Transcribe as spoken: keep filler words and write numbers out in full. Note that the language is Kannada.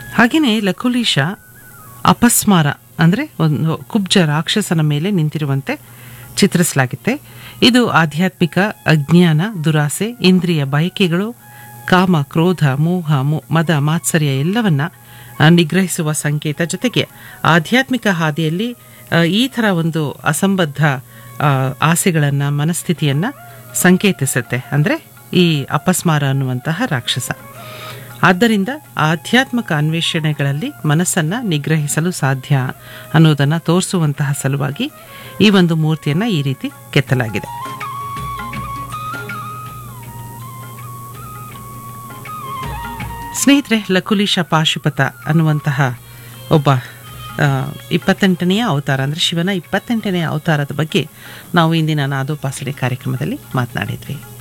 ಹಾಗೆಯೇ ಲಕುಲೀಶ ಅಪಸ್ಮಾರ ಅಂದರೆ ಒಂದು ಕುಬ್ಜ ರಾಕ್ಷಸನ ಮೇಲೆ ನಿಂತಿರುವಂತೆ ಚಿತ್ರಿಸಲಾಗುತ್ತೆ. ಇದು ಆಧ್ಯಾತ್ಮಿಕ ಅಜ್ಞಾನ, ದುರಾಸೆ, ಇಂದ್ರಿಯ ಬಯಕೆಗಳು, ಕಾಮ, ಕ್ರೋಧ, ಮೋಹ, ಮದ, ಮಾತ್ಸರ್ಯ ಎಲ್ಲವನ್ನ ನಿಗ್ರಹಿಸುವ ಸಂಕೇತ. ಜೊತೆಗೆ ಆಧ್ಯಾತ್ಮಿಕ ಹಾದಿಯಲ್ಲಿ ಈ ಥರ ಒಂದು ಅಸಂಬದ್ಧ ಆಸೆಗಳನ್ನು, ಮನಸ್ಥಿತಿಯನ್ನು ಸಂಕೇತಿಸುತ್ತೆ. ಅಂದರೆ ಈ ಅಪಸ್ಮಾರ ಅನ್ನುವಂತಹ ರಾಕ್ಷಸ. ಆದ್ದರಿಂದ ಆಧ್ಯಾತ್ಮಿಕ ಅನ್ವೇಷಣೆಗಳಲ್ಲಿ ಮನಸ್ಸನ್ನು ನಿಗ್ರಹಿಸಲು ಸಾಧ್ಯ ಅನ್ನೋದನ್ನು ತೋರಿಸುವಂತಹ ಸಲುವಾಗಿ ಈ ಒಂದು ಮೂರ್ತಿಯನ್ನು ಈ ರೀತಿ ಕೆತ್ತಲಾಗಿದೆ. ಸ್ನೇಹಿತರೆ, ಲಕುಲೀಶ ಪಾಶುಪತ ಅನ್ನುವಂತಹ ಒಬ್ಬ ಇಪ್ಪತ್ತೆಂಟನೆಯ ಅವತಾರ, ಅಂದರೆ ಶಿವನ ಇಪ್ಪತ್ತೆಂಟನೆಯ ಅವತಾರದ ಬಗ್ಗೆ ನಾವು ಇಂದಿನ ನಾದೋಪಾಸನೆ ಕಾರ್ಯಕ್ರಮದಲ್ಲಿ ಮಾತನಾಡಿದ್ವಿ.